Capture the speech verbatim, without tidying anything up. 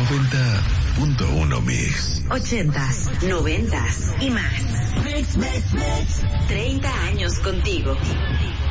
noventa punto uno Mix. Ochentas, noventas y más. Mix, mix, mix. Treinta años contigo.